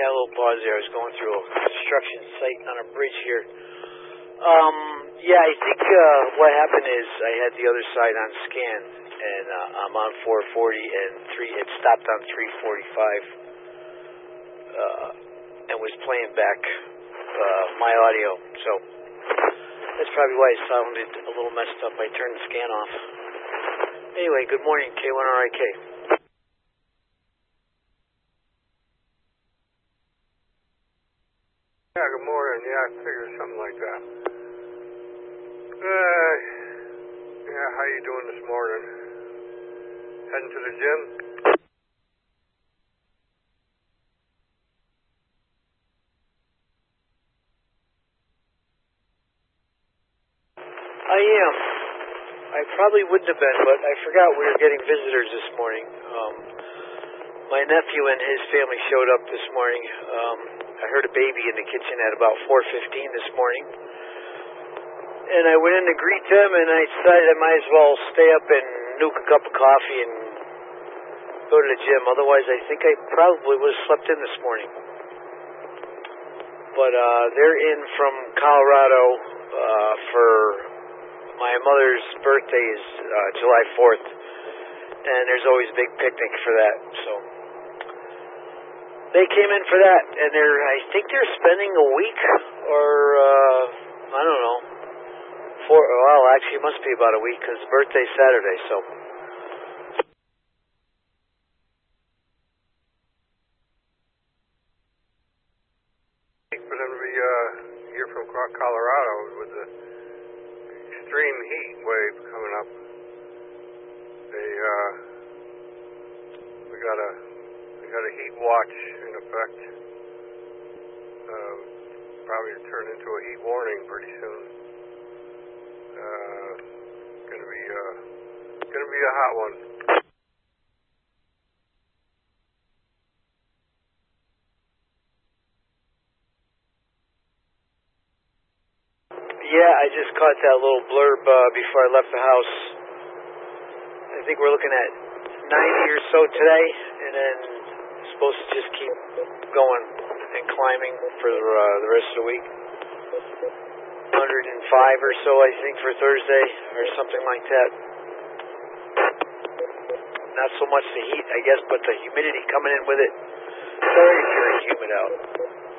Yeah, a little pause there. I was going through a construction site on a bridge here. Yeah, I think what happened is I had the other side on scan, and I'm on 440, and it stopped on 345, and was playing back my audio. So that's probably why it sounded a little messed up. I turned the scan off. Anyway, good morning, K1RIK. Yeah, good morning. Yeah, I figured something like that. Yeah, how you doing this morning? Heading to the gym? I am. I probably wouldn't have been, but I forgot we were getting visitors this morning. My nephew and his family showed up this morning. I heard a baby in the kitchen at about 4:15 this morning. And I went in to greet them, and I decided I might as well stay up and nuke a cup of coffee and go to the gym. Otherwise, I think I probably would have slept in this morning. But they're in from Colorado for my mother's birthday is July 4th, and there's always a big picnic for that. So they came in for that, and I think they're spending a week, or I don't know. Well, actually, it must be about a week because birthday's Saturday. So For them to be here from Colorado with the extreme heat wave coming up, we got a heat watch in effect. Probably turn into a heat warning pretty soon. Gonna be a hot one. yeah, I just caught that little blurb before I left the house. I think we're looking at 90 or so today, and then it's supposed to just keep going and climbing for the rest of the week. 105 or so, I think, for Thursday, or something like that. Not so much the heat, I guess, but the humidity coming in with it. Very, very humid out.